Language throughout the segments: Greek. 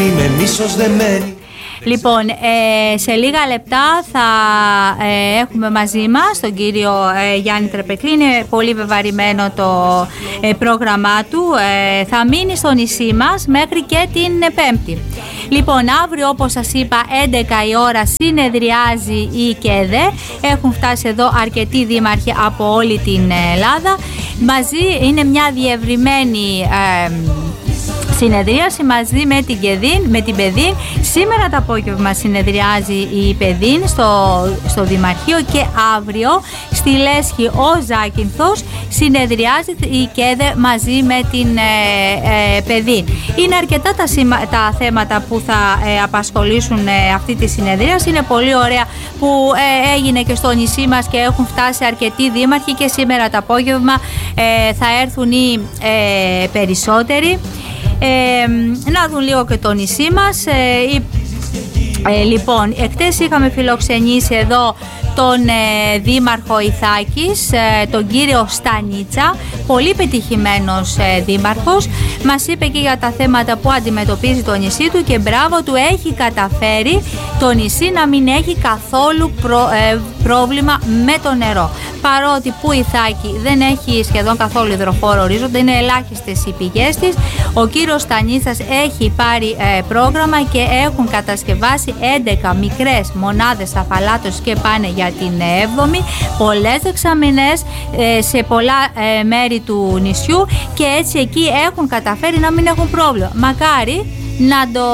με μίσος δεμένη. Λοιπόν, σε λίγα λεπτά θα έχουμε μαζί μας τον κύριο Γιάννη Τρεπεκλή. Είναι πολύ βεβαρημένο το πρόγραμμά του. Θα μείνει στο νησί μας μέχρι και την Πέμπτη. Λοιπόν, αύριο όπως σας είπα 11 η ώρα συνεδριάζει η ΚΕΔΕ. Έχουν φτάσει εδώ αρκετοί δήμαρχοι από όλη την Ελλάδα. Μαζί είναι μια διευρυμένη συνεδρίαση μαζί με την ΠΕΔΗΝ. Σήμερα το απόγευμα συνεδριάζει η ΠΕΔΗΝ στο Δημαρχείο και αύριο στη Λέσχη ο Ζάκυνθος συνεδριάζει η ΚΕΔΕ μαζί με την ΠΕΔΗΝ. Είναι αρκετά τα θέματα που θα απασχολήσουν αυτή τη συνεδρίαση. Είναι πολύ ωραία που έγινε και στο νησί μας και έχουν φτάσει αρκετοί δήμαρχοι και σήμερα το απόγευμα θα έρθουν οι περισσότεροι. Να δουν λίγο και το νησί μας. Λοιπόν, εχθές είχαμε φιλοξενήσει εδώ τον δήμαρχο Ιθάκης, τον κύριο Στανίτσα, πολύ πετυχημένος δήμαρχος. Μας είπε και για τα θέματα που αντιμετωπίζει το νησί του και μπράβο του, έχει καταφέρει το νησί να μην έχει καθόλου πρόβλημα με το νερό. Παρότι που Ιθάκη δεν έχει σχεδόν καθόλου υδροφόρο ορίζοντα, είναι ελάχιστες οι πηγές της, ο κύριος Στανίτσας έχει πάρει πρόγραμμα και έχουν κατασκευάσει 11 μικρές μονάδες αφαλάτωσης και πάνε για την 7η, πολλές δεξαμενές σε πολλά μέρη του νησιού και έτσι εκεί έχουν καταφέρει να μην έχουν πρόβλημα. Μακάρι να το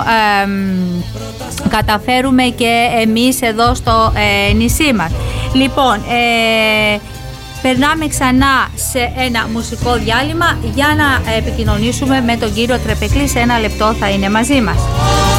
καταφέρουμε και εμείς εδώ στο νησί μας. Λοιπόν, περνάμε ξανά σε ένα μουσικό διάλειμμα για να επικοινωνήσουμε με τον κύριο Τρεπεκλή. Σε ένα λεπτό θα είναι μαζί μας.